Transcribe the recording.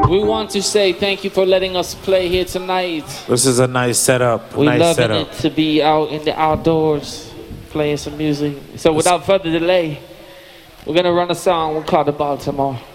We want to say thank you for letting us play here tonight. This is a nice setup. We're nice loving setup. it to be out in the outdoors playing some music. So without further delay, we're gonna run a song we'll call the Baltimore.